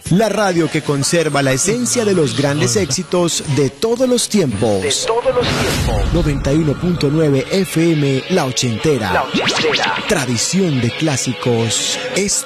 La radio que conserva la esencia de los grandes éxitos de todos los tiempos. 91.9 FM La Ochentera. Tradición de clásicos es